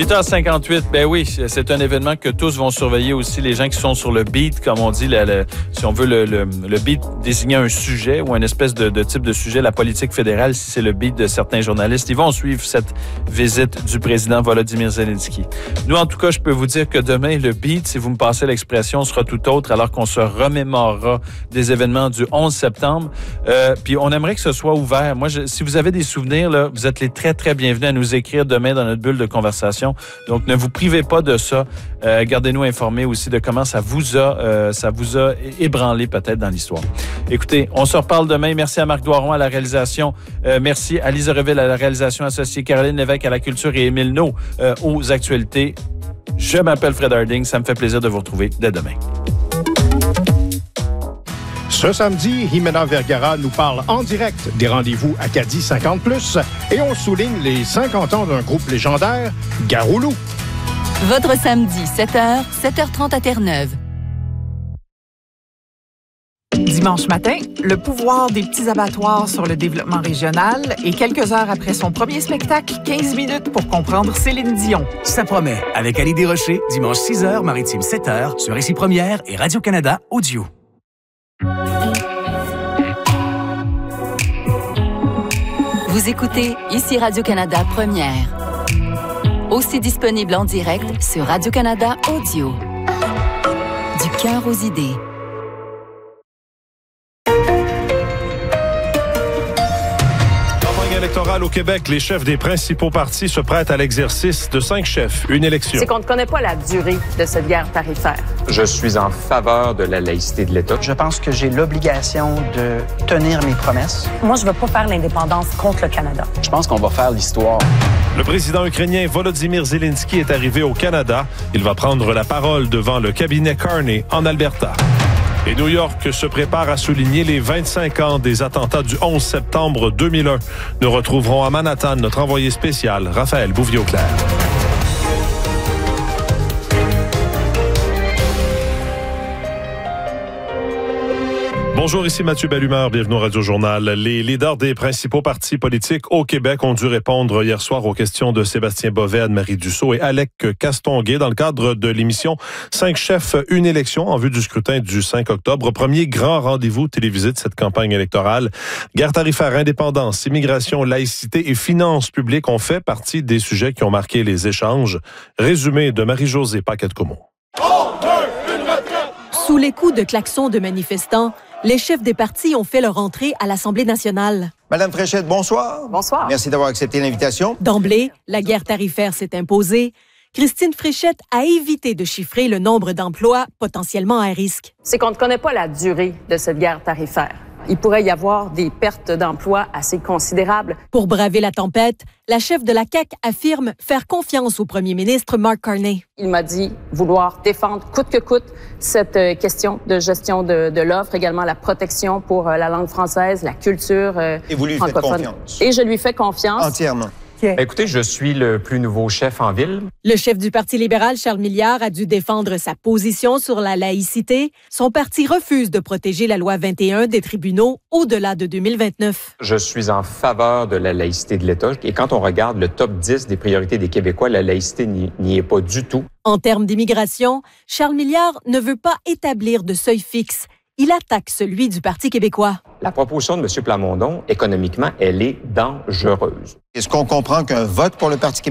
8h58, ben oui, c'est un événement que tous vont surveiller aussi, les gens qui sont sur le beat, comme on dit, si on veut le beat désigner un sujet ou une espèce de type de sujet, la politique fédérale, si c'est le beat de certains journalistes, ils vont suivre cette visite du président Volodymyr Zelensky. Nous, en tout cas, je peux vous dire que demain, le beat, si vous me passez l'expression, sera tout autre, alors qu'on se remémorera des événements du 11 septembre. Puis on aimerait que ce soit ouvert. Moi, si vous avez des souvenirs, là, vous êtes les très, très bienvenus à nous écrire demain dans notre bulle de conversation. Donc, ne vous privez pas de ça. Gardez-nous informés aussi de comment ça vous a ébranlé peut-être dans l'histoire. Écoutez, on se reparle demain. Merci à Marc Doiron à la réalisation. Merci à Lisa Reville à la réalisation associée, Caroline Lévesque à la culture et Émile Naud aux actualités. Je m'appelle Fred Harding. Ça me fait plaisir de vous retrouver dès demain. Ce samedi, Jimena Vergara nous parle en direct des rendez-vous Acadie 50+, et on souligne les 50 ans d'un groupe légendaire, Garoulou. Votre samedi, 7h, 7h30 à Terre-Neuve. Dimanche matin, le pouvoir des petits abattoirs sur le développement régional et quelques heures après son premier spectacle, 15 minutes pour comprendre Céline Dion. Ça promet, avec Ali Desrochers, dimanche 6h, Maritime 7h, sur Récit Première et Radio-Canada Audio. Vous écoutez ici Radio-Canada Première. Aussi disponible en direct sur Radio-Canada Audio. Du cœur aux idées. Électorale au Québec, les chefs des principaux partis se prêtent à l'exercice de 5 chefs, une élection. C'est qu'on ne connaît pas la durée de cette guerre tarifaire. Je suis en faveur de la laïcité de l'État. Je pense que j'ai l'obligation de tenir mes promesses. Moi, je ne veux pas faire l'indépendance contre le Canada. Je pense qu'on va faire l'histoire. Le président ukrainien Volodymyr Zelensky est arrivé au Canada. Il va prendre la parole devant le cabinet Carney en Alberta. Et New York se prépare à souligner les 25 ans des attentats du 11 septembre 2001. Nous retrouverons à Manhattan notre envoyé spécial, Raphaël Bouvier-Auclair. Bonjour, ici Mathieu Bellumeur, bienvenue au Radio-Journal. Les leaders des principaux partis politiques au Québec ont dû répondre hier soir aux questions de Sébastien Bovet, Anne-Marie Dussault et Alec Castonguay dans le cadre de l'émission 5 chefs, une élection en vue du scrutin du 5 octobre. Premier grand rendez-vous télévisé de cette campagne électorale. Guerre tarifaire, indépendance, immigration, laïcité et finances publiques ont fait partie des sujets qui ont marqué les échanges. Résumé de Marie-Josée Paquette-Comeau. Sous les coups de klaxons de manifestants, les chefs des partis ont fait leur entrée à l'Assemblée nationale. Madame Fréchette, bonsoir. Bonsoir. Merci d'avoir accepté l'invitation. D'emblée, la guerre tarifaire s'est imposée. Christine Fréchette a évité de chiffrer le nombre d'emplois potentiellement à risque. C'est qu'on ne connaît pas la durée de cette guerre tarifaire. Il pourrait y avoir des pertes d'emplois assez considérables. Pour braver la tempête, la chef de la CAQ affirme faire confiance au premier ministre Mark Carney. Il m'a dit vouloir défendre coûte que coûte cette question de gestion de l'offre, également la protection pour la langue française, la culture Et vous lui faites confiance? Et je lui fais confiance. Entièrement. Écoutez, je suis le plus nouveau chef en ville. Le chef du Parti libéral, Charles Milliard, a dû défendre sa position sur la laïcité. Son parti refuse de protéger la loi 21 des tribunaux au-delà de 2029. Je suis en faveur de la laïcité de l'État. Et quand on regarde le top 10 des priorités des Québécois, la laïcité n'y est pas du tout. En termes d'immigration, Charles Milliard ne veut pas établir de seuil fixe. Il attaque celui du Parti québécois. La proposition de M. Plamondon, économiquement, elle est dangereuse. Est-ce qu'on comprend qu'un vote pour le Parti québécois